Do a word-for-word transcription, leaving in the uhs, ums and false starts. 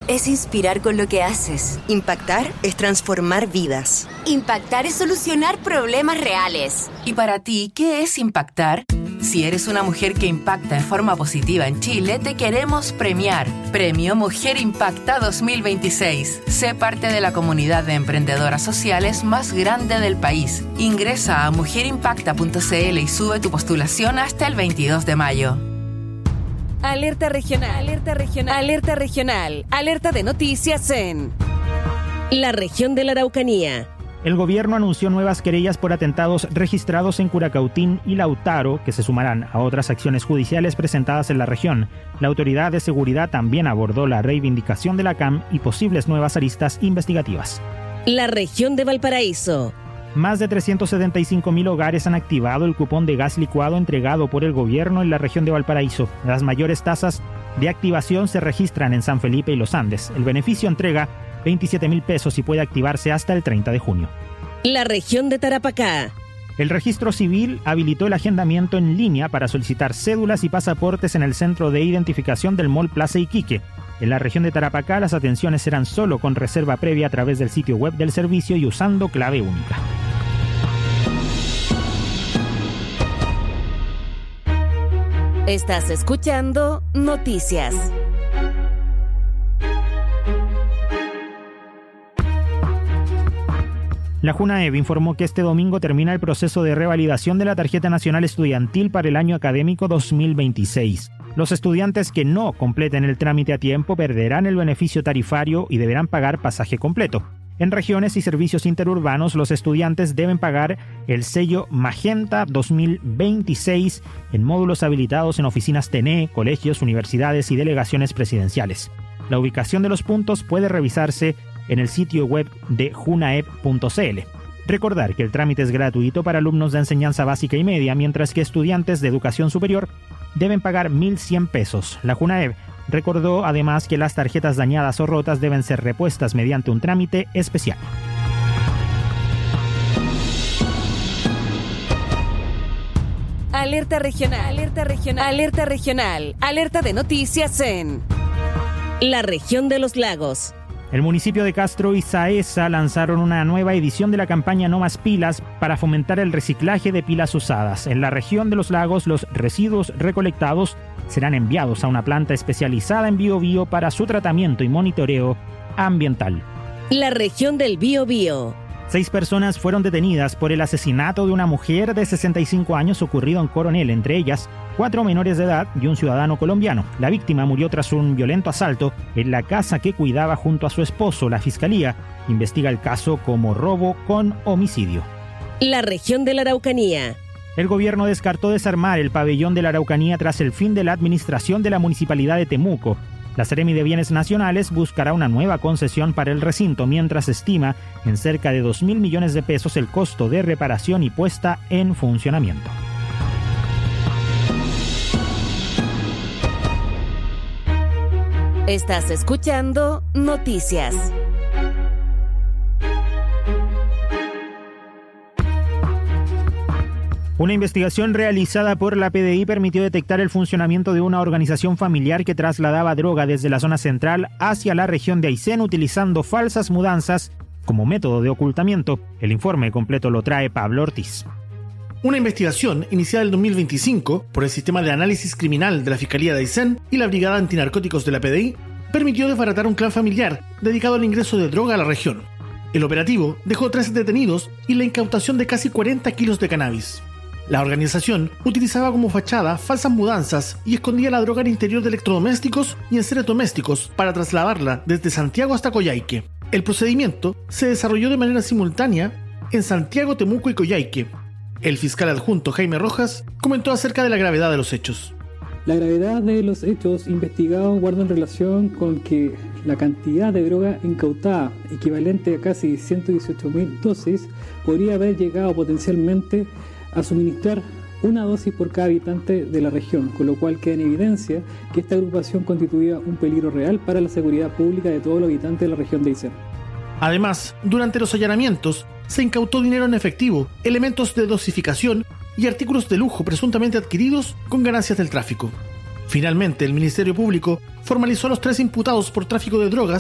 es inspirar con lo que haces. Impactar es transformar vidas. Impactar es solucionar problemas reales. ¿Y para ti qué es impactar? Si eres una mujer que impacta en forma positiva en Chile, te queremos premiar. Premio Mujer Impacta dos mil veintiséis. Sé parte de la comunidad de emprendedoras sociales más grande del país. Ingresa a mujer impacta punto c l y sube tu postulación hasta el veintidós de mayo. Alerta regional, alerta regional, alerta regional, alerta de noticias en la región de la Araucanía. El gobierno anunció nuevas querellas por atentados registrados en Curacautín y Lautaro, que se sumarán a otras acciones judiciales presentadas en la región. La autoridad de seguridad también abordó la reivindicación de la C A M y posibles nuevas aristas investigativas. La región de Valparaíso. Más de trescientos setenta y cinco mil hogares han activado el cupón de gas licuado entregado por el gobierno en la región de Valparaíso. Las mayores tasas de activación se registran en San Felipe y Los Andes. El beneficio entrega veintisiete mil pesos y puede activarse hasta el treinta de junio. La región de Tarapacá. El registro civil habilitó el agendamiento en línea para solicitar cédulas y pasaportes en el centro de identificación del Mall Plaza Iquique. En la región de Tarapacá, las atenciones serán solo con reserva previa a través del sitio web del servicio y usando clave única. Estás escuchando Noticias. La JUNAEV informó que este domingo termina el proceso de revalidación de la Tarjeta Nacional Estudiantil para el año académico dos mil veintiséis. Los estudiantes que no completen el trámite a tiempo perderán el beneficio tarifario y deberán pagar pasaje completo. En regiones y servicios interurbanos, los estudiantes deben pagar el sello Magenta dos mil veintiséis en módulos habilitados en oficinas T N E, colegios, universidades y delegaciones presidenciales. La ubicación de los puntos puede revisarse en el sitio web de junaev punto c l. Recordar que el trámite es gratuito para alumnos de enseñanza básica y media, mientras que estudiantes de educación superior deben pagar mil cien pesos. La JUNAEV recordó además que las tarjetas dañadas o rotas deben ser repuestas mediante un trámite especial. Alerta regional, alerta regional, alerta regional, alerta de noticias en la región de los lagos. El municipio de Castro y Saesa lanzaron una nueva edición de la campaña No Más Pilas para fomentar el reciclaje de pilas usadas. En la región de los lagos, los residuos recolectados serán enviados a una planta especializada en Biobío para su tratamiento y monitoreo ambiental. La región del Biobío. Seis personas fueron detenidas por el asesinato de una mujer de sesenta y cinco años ocurrido en Coronel, entre ellas cuatro menores de edad y un ciudadano colombiano. La víctima murió tras un violento asalto en la casa que cuidaba junto a su esposo. La fiscalía investiga el caso como robo con homicidio. La región de la Araucanía. El gobierno descartó desarmar el pabellón de la Araucanía tras el fin de la administración de la municipalidad de Temuco. La Seremi de Bienes Nacionales buscará una nueva concesión para el recinto, mientras estima en cerca de dos mil millones de pesos el costo de reparación y puesta en funcionamiento. Estás escuchando Noticias. Una investigación realizada por la P D I permitió detectar el funcionamiento de una organización familiar que trasladaba droga desde la zona central hacia la región de Aysén utilizando falsas mudanzas como método de ocultamiento. El informe completo lo trae Pablo Ortiz. Una investigación iniciada en dos mil veinticinco por el Sistema de Análisis Criminal de la Fiscalía de Aysén y la Brigada Antinarcóticos de la P D I permitió desbaratar un clan familiar dedicado al ingreso de droga a la región. El operativo dejó trece detenidos y la incautación de casi cuarenta kilos de cannabis. La organización utilizaba como fachada falsas mudanzas y escondía la droga en el interior de electrodomésticos y enseres domésticos para trasladarla desde Santiago hasta Coyhaique. El procedimiento se desarrolló de manera simultánea en Santiago, Temuco y Coyhaique. El fiscal adjunto Jaime Rojas comentó acerca de la gravedad de los hechos. La gravedad de los hechos investigados guarda en relación con que la cantidad de droga incautada, equivalente a casi ciento dieciocho mil dosis, podría haber llegado potencialmente a suministrar una dosis por cada habitante de la región, con lo cual queda en evidencia que esta agrupación constituía un peligro real para la seguridad pública de todos los habitantes de la región de Aysén. Además, durante los allanamientos se incautó dinero en efectivo, elementos de dosificación y artículos de lujo presuntamente adquiridos con ganancias del tráfico. Finalmente, el Ministerio Público formalizó a los tres imputados por tráfico de drogas